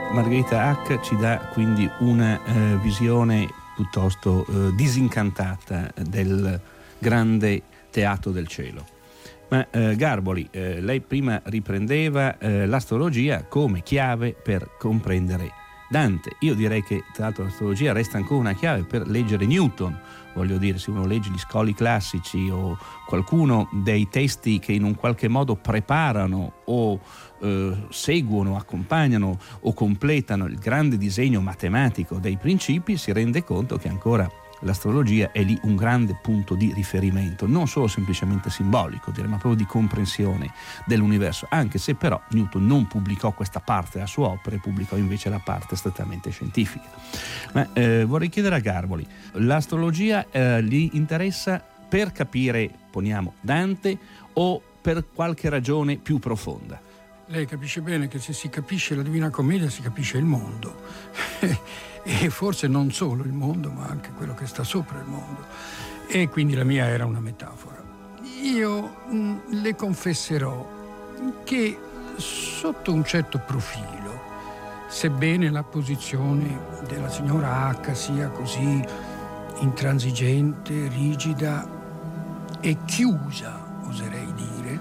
Margherita Hack ci dà quindi una visione piuttosto disincantata del grande teatro del cielo. Ma Garboli, lei prima riprendeva l'astrologia come chiave per comprendere Dante. Io direi che tra l'altro l'astrologia resta ancora una chiave per leggere Newton. Voglio dire, se uno legge gli scoli classici o qualcuno dei testi che in un qualche modo preparano o seguono, accompagnano o completano il grande disegno matematico dei principi, si rende conto che ancora l'astrologia è lì un grande punto di riferimento, non solo semplicemente simbolico, direi, ma proprio di comprensione dell'universo, anche se però Newton non pubblicò questa parte della sua opera e pubblicò invece la parte strettamente scientifica. Ma vorrei chiedere a Garboli, l'astrologia gli interessa per capire, poniamo, Dante o per qualche ragione più profonda? Lei capisce bene che se si capisce la Divina Commedia si capisce il mondo e forse non solo il mondo ma anche quello che sta sopra il mondo, e quindi la mia era una metafora. Io le confesserò che sotto un certo profilo, sebbene la posizione della signora H sia così intransigente, rigida e chiusa, oserei dire,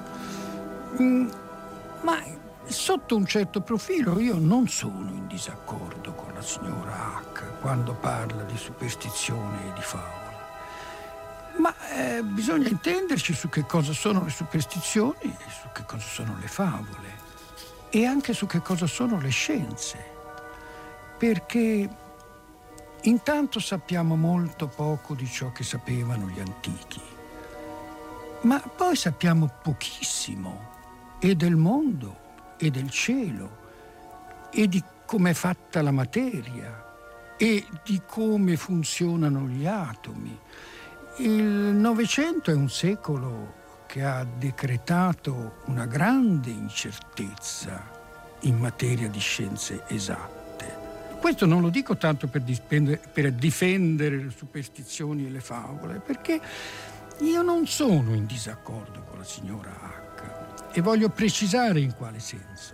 ma sotto un certo profilo io non sono in disaccordo con la signora Hack quando parla di superstizione e di favole. Ma bisogna intenderci su che cosa sono le superstizioni e su che cosa sono le favole e anche su che cosa sono le scienze. Perché intanto sappiamo molto poco di ciò che sapevano gli antichi, ma poi sappiamo pochissimo e del mondo e del cielo e di come è fatta la materia e di come funzionano gli atomi. Il Novecento è un secolo che ha decretato una grande incertezza in materia di scienze esatte. Questo non lo dico tanto per difendere le superstizioni e le favole, perché io non sono in disaccordo con la signora Hack. E voglio precisare in quale senso.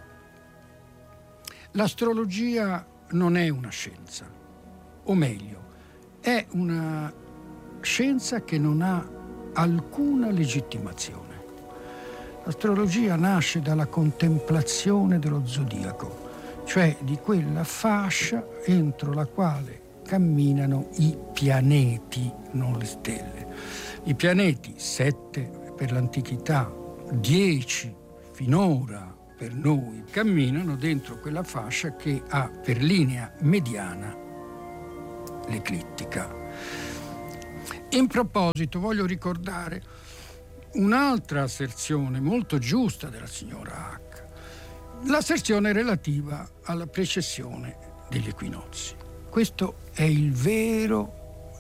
L'astrologia non è una scienza, o meglio, è una scienza che non ha alcuna legittimazione. L'astrologia nasce dalla contemplazione dello zodiaco, cioè di quella fascia entro la quale camminano i pianeti, non le stelle. I pianeti, 7 per l'antichità, 10 finora per noi, camminano dentro quella fascia che ha per linea mediana l'eclittica. In proposito voglio ricordare un'altra asserzione molto giusta della signora Hack, l'asserzione relativa alla precessione degli equinozi. Questo è il vero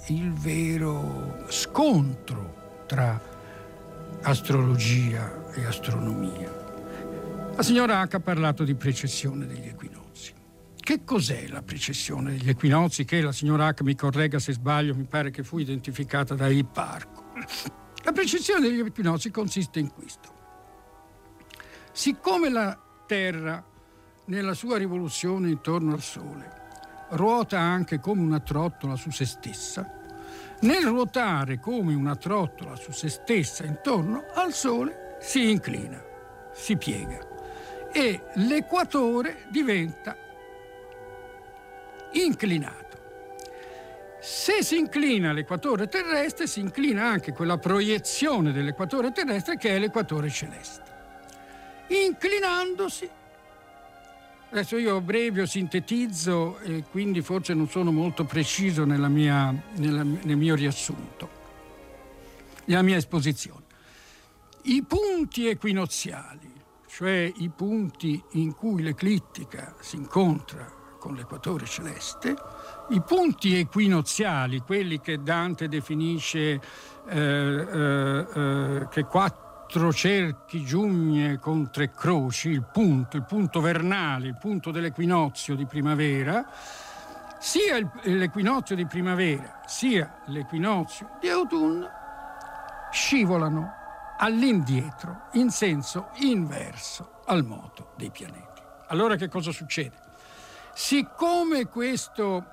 scontro tra astrologia e astronomia. La signora Hack ha parlato di precessione degli equinozi. Che cos'è la precessione degli equinozi? Che la signora Hack mi corregga se sbaglio, mi pare che fu identificata da Ipparco. La precessione degli equinozi consiste in questo. Siccome la Terra, nella sua rivoluzione intorno al Sole, ruota anche come una trottola su se stessa, nel ruotare come una trottola su se stessa intorno al Sole si inclina, si piega e l'equatore diventa inclinato. Se si inclina l'equatore terrestre, si inclina anche quella proiezione dell'equatore terrestre che è l'equatore celeste. Inclinandosi, adesso io brevio, sintetizzo e quindi forse non sono molto preciso nel mio riassunto, nella mia esposizione. I punti equinoziali, cioè i punti in cui l'eclittica si incontra con l'equatore celeste, i punti equinoziali, quelli che Dante definisce che 4 cerchi giugne con 3 croci, il punto vernale, il punto dell'equinozio di primavera, sia l'equinozio di primavera sia l'equinozio di autunno scivolano all'indietro in senso inverso al moto dei pianeti. Allora che cosa succede? Siccome questo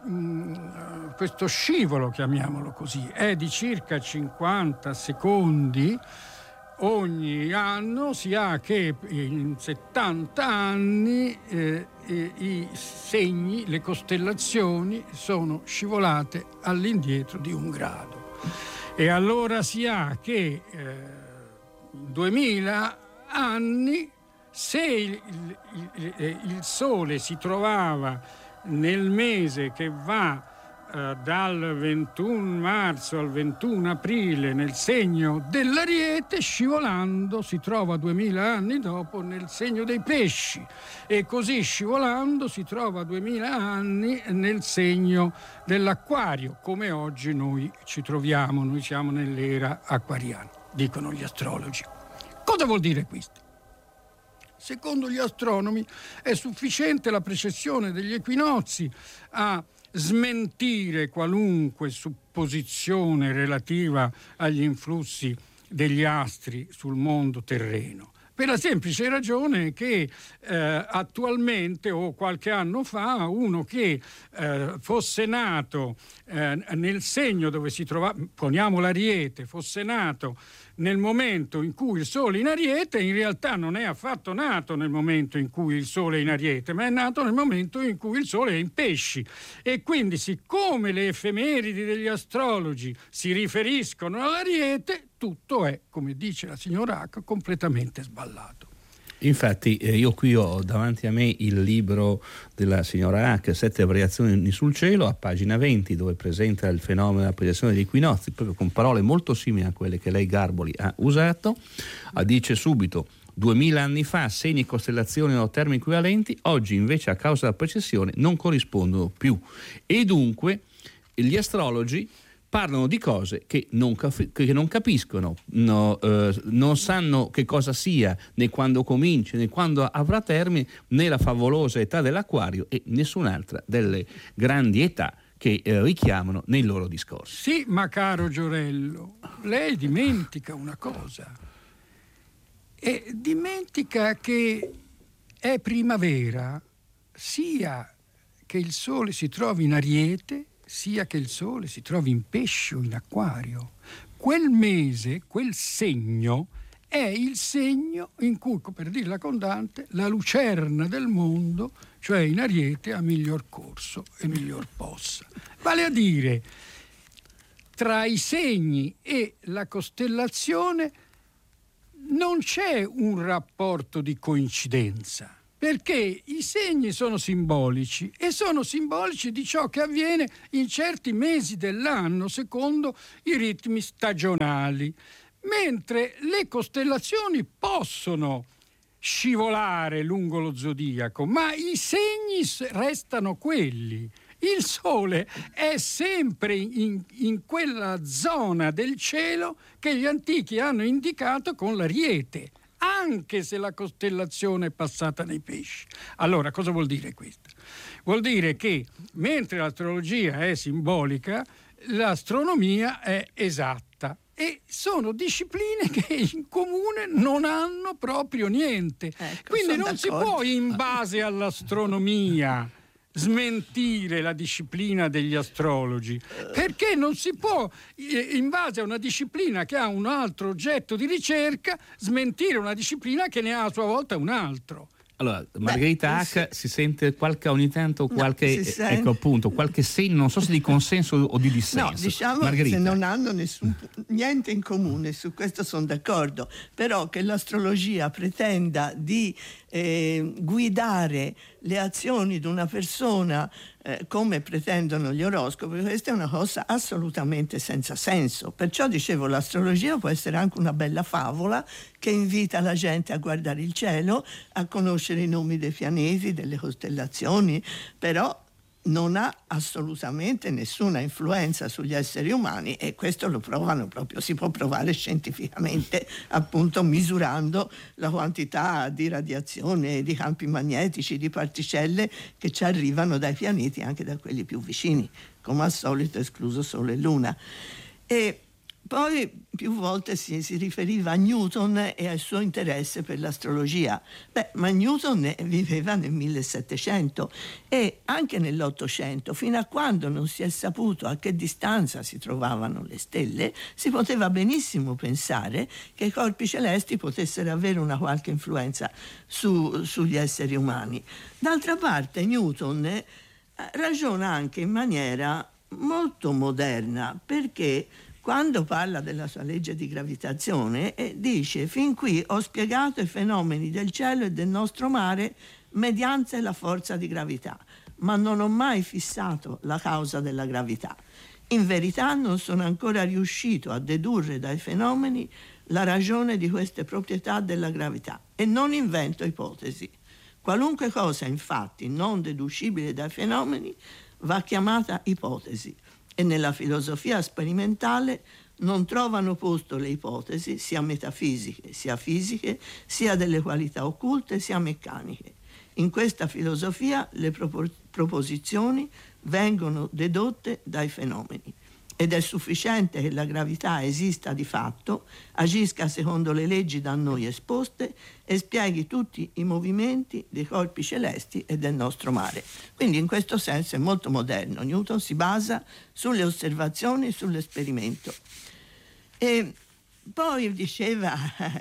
scivolo, chiamiamolo così, è di circa 50 secondi ogni anno, si ha che in 70 anni i segni, le costellazioni sono scivolate all'indietro di 1 grado. E allora si ha che in 2000 anni, se il Sole si trovava nel mese che va dal 21 marzo al 21 aprile nel segno dell'Ariete, scivolando si trova 2000 anni dopo nel segno dei Pesci, e così scivolando si trova 2000 anni nel segno dell'Acquario, come oggi noi ci troviamo. Noi siamo nell'era acquariana, dicono gli astrologi. Cosa vuol dire questo? Secondo gli astronomi è sufficiente la precessione degli equinozi a smentire qualunque supposizione relativa agli influssi degli astri sul mondo terreno, per la semplice ragione che attualmente o qualche anno fa uno che fosse nato nel segno dove si trova, poniamo l'Ariete, fosse nato nel momento in cui il Sole è in Ariete, in realtà non è affatto nato nel momento in cui il Sole è in Ariete, ma è nato nel momento in cui il Sole è in Pesci. E quindi, siccome le effemeridi degli astrologi si riferiscono all'Ariete, tutto è, come dice la signora Hack, completamente sballato. Infatti io qui ho davanti a me il libro della signora Hack, 7 variazioni sul cielo, a pagina 20, dove presenta il fenomeno della precessione degli equinozi, proprio con parole molto simili a quelle che lei, Garboli, ha usato. Dice subito: 2000 anni fa segni e costellazioni erano termini equivalenti, oggi invece a causa della precessione non corrispondono più, e dunque gli astrologi parlano di cose che non capiscono, non sanno che cosa sia, né quando comincia, né quando avrà termine, né la favolosa età dell'Acquario e nessun'altra delle grandi età che richiamano nei loro discorsi. Sì, ma caro Giorello, lei dimentica una cosa. E dimentica che è primavera sia che il Sole si trovi in Ariete, sia che il Sole si trovi in Pesce o in Acquario. Quel mese, quel segno, è il segno in cui, per dirla con Dante, la lucerna del mondo, cioè in Ariete, ha miglior corso e miglior possa. Vale a dire, tra i segni e la costellazione non c'è un rapporto di coincidenza, perché i segni sono simbolici e sono simbolici di ciò che avviene in certi mesi dell'anno secondo i ritmi stagionali, mentre le costellazioni possono scivolare lungo lo zodiaco, ma i segni restano quelli. Il Sole è sempre in quella zona del cielo che gli antichi hanno indicato con l'Ariete, anche se la costellazione è passata nei Pesci. Allora, cosa vuol dire questo? Vuol dire che mentre l'astrologia è simbolica, l'astronomia è esatta, e sono discipline che in comune non hanno proprio niente. Quindi non si può, in base all'astronomia, smentire la disciplina degli astrologi, perché non si può, in base a una disciplina che ha un altro oggetto di ricerca, smentire una disciplina che ne ha a sua volta un altro. Allora, Margherita Hack, si sente ogni tanto qualche segno, non so se di consenso o di dissenso. No, diciamo Margherita. Che non hanno niente in comune, su questo sono d'accordo, però che l'astrologia pretenda di guidare le azioni di una persona come pretendono gli oroscopi, questa è una cosa assolutamente senza senso. Perciò dicevo, l'astrologia può essere anche una bella favola che invita la gente a guardare il cielo, a conoscere i nomi dei pianeti, delle costellazioni, però non ha assolutamente nessuna influenza sugli esseri umani, e questo lo provano proprio, si può provare scientificamente, appunto misurando la quantità di radiazione, di campi magnetici, di particelle che ci arrivano dai pianeti, anche da quelli più vicini, come al solito escluso Sole e Luna. E Poi più volte si riferiva a Newton e al suo interesse per l'astrologia. Ma Newton viveva nel 1700 e anche nell'Ottocento, fino a quando non si è saputo a che distanza si trovavano le stelle, si poteva benissimo pensare che i corpi celesti potessero avere una qualche influenza sugli esseri umani. D'altra parte Newton ragiona anche in maniera molto moderna, perché quando parla della sua legge di gravitazione dice: fin qui ho spiegato i fenomeni del cielo e del nostro mare mediante la forza di gravità, ma non ho mai fissato la causa della gravità. In verità non sono ancora riuscito a dedurre dai fenomeni la ragione di queste proprietà della gravità e non invento ipotesi. Qualunque cosa infatti non deducibile dai fenomeni va chiamata ipotesi, e nella filosofia sperimentale non trovano posto le ipotesi sia metafisiche, sia fisiche, sia delle qualità occulte, sia meccaniche. In questa filosofia le proposizioni vengono dedotte dai fenomeni ed è sufficiente che la gravità esista di fatto, agisca secondo le leggi da noi esposte e spieghi tutti i movimenti dei corpi celesti e del nostro mare. Quindi in questo senso è molto moderno. Newton si basa sulle osservazioni e sull'esperimento. E poi diceva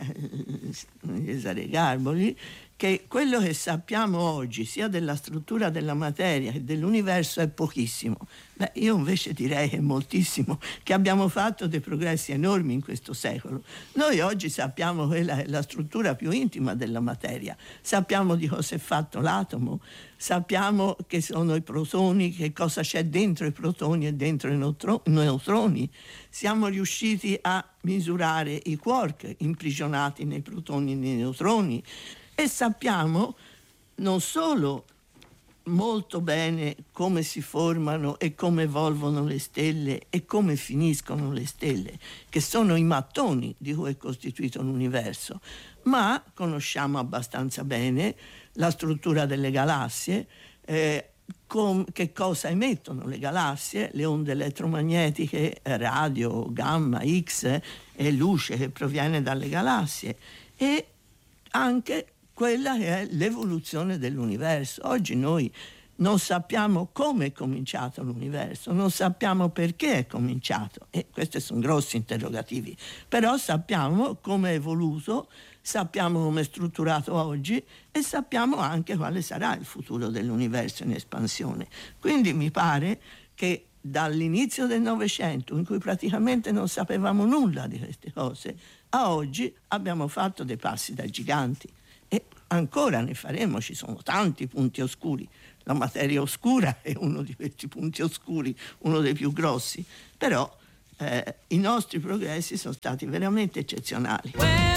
Cesare Garboli che quello che sappiamo oggi sia della struttura della materia che dell'universo è pochissimo. Io invece direi che è moltissimo, che abbiamo fatto dei progressi enormi in questo secolo. Noi oggi sappiamo quella che è la struttura più intima della materia, sappiamo di cosa è fatto l'atomo, sappiamo che sono i protoni, che cosa c'è dentro i protoni e dentro i neutroni. Siamo riusciti a misurare i quark imprigionati nei protoni e nei neutroni, e sappiamo non solo molto bene come si formano e come evolvono le stelle e come finiscono le stelle, che sono i mattoni di cui è costituito l'universo, ma conosciamo abbastanza bene la struttura delle galassie, che cosa emettono le galassie, le onde elettromagnetiche, radio, gamma, X e luce che proviene dalle galassie, e anche quella che è l'evoluzione dell'universo. Oggi noi non sappiamo come è cominciato l'universo, non sappiamo perché è cominciato, e questi sono grossi interrogativi, però sappiamo come è evoluto, sappiamo come è strutturato oggi e sappiamo anche quale sarà il futuro dell'universo in espansione. Quindi mi pare che dall'inizio del Novecento, in cui praticamente non sapevamo nulla di queste cose, a oggi abbiamo fatto dei passi da giganti. E ancora ne faremo, ci sono tanti punti oscuri. La materia oscura è uno di questi punti oscuri, uno dei più grossi, però i nostri progressi sono stati veramente eccezionali.